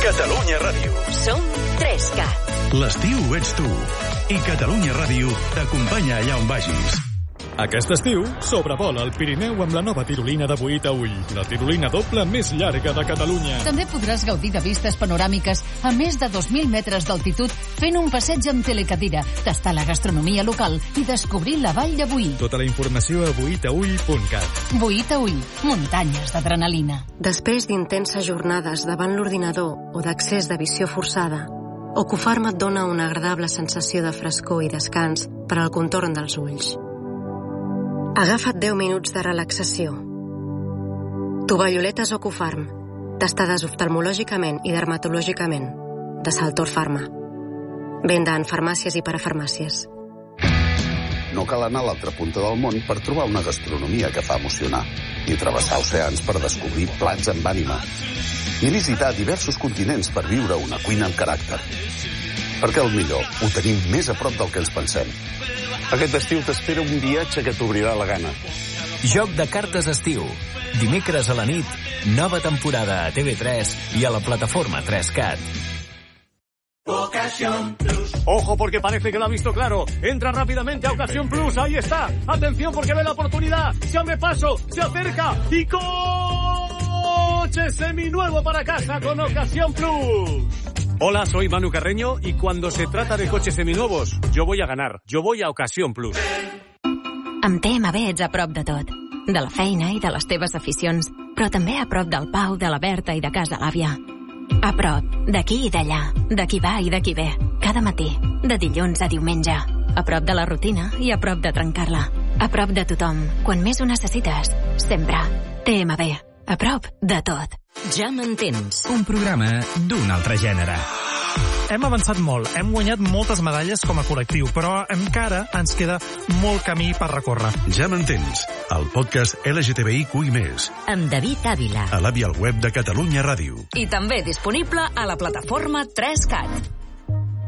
Catalunya Ràdio. Som 3CAT. L'estiu ets tu. I Catalunya Ràdio t'acompanya allà on vagis. Aquest estiu, sobrevola el Pirineu amb la nova tirolina de Boí a Ull, la tirolina doble més llarga de Catalunya. També podràs gaudir de vistes panoràmiques a més de 2.000 metres d'altitud fent un passeig amb telecadira, tastar la gastronomia local i descobrir la vall de Boí. Tota la informació a boitaull.cat. Boí a Ull, muntanyes d'adrenalina. Després d'intenses jornades davant l'ordinador o d'accés de visió forçada, Ocufarm et dona una agradable sensació de frescor i descans per al contorn dels ulls. Agafa't 10 minuts de relaxació. Tovalloletes Ocufarm, testades oftalmològicament i dermatològicament, de Saltor Pharma. Venda en farmàcies i parafarmàcies. No cal anar a l'altra punta del món per trobar una gastronomia que fa emocionar, ni travessar oceans per descobrir plats amb ànima, ni visitar diversos continents per viure una cuina amb caràcter. Perquè el millor ho tenim més a prop del que ens pensem. Aquest estiu t'espera un viatge que t'obrirà la gana. Joc de cartes estiu. Dimecres a la nit, nova temporada a TV3 i a la plataforma 3CAT. Ocasión Plus. Ojo, porque parece que lo ha visto claro. Entra rápidamente a Ocasión Plus. Ahí está. Atención, porque ve la oportunidad. Se abre paso, se acerca y coche seminuevo para casa con Ocasión Plus. Hola, soy Manu Carreño y cuando se trata de coches seminuevos, yo voy a ganar. Yo voy a Ocasión Plus. Amb TMB ets a prop de tot. De la feina i de les teves aficions, però també a prop del Pau, de la Berta i de casa l'àvia. A prop, d'aquí i d'allà, de qui va i de qui ve, cada matí, de dilluns a diumenge. A prop de la rutina i a prop de trencar-la. A prop de tothom, quan més ho necessites, sempre. TMB, a prop de tot. Ja m'entens. Un programa d'un altre gènere. Hem avançat molt, hem guanyat moltes medalles com a col·lectiu, però encara ens queda molt camí per recórrer. Ja m'entens, el podcast LGTBIQI+. Amb David Ávila. A l'àvia al web de Catalunya Ràdio. I també disponible a la plataforma 3CAT.